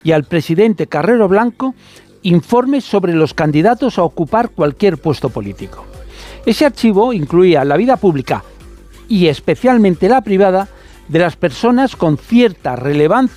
y al presidente Carrero Blanco informes sobre los candidatos a ocupar cualquier puesto político. Ese archivo incluía la vida pública y especialmente la privada de las personas con cierta relevancia